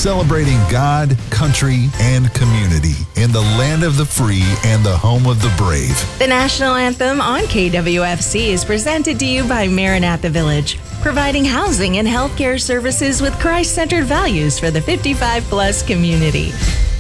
celebrating God, country, and community in the land of the free and the home of the brave. The national anthem on KWFC is presented to you by Maranatha Village, providing housing and healthcare services with Christ-centered values for the 55-plus community.